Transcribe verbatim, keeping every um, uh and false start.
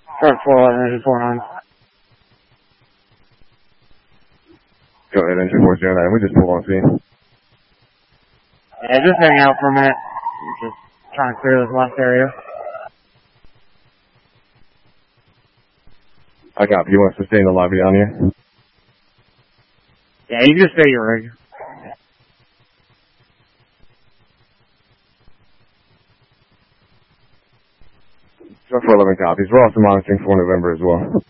Start four eleven, four nine. Go ahead, engine four zero nine. We just pulled on scene. Yeah, just hang out for a minute. Just trying to clear this last area. I got you. You want to sustain the lobby on you? Yeah, you just stay your rig. four eleven copies. We're also monitoring for November as well.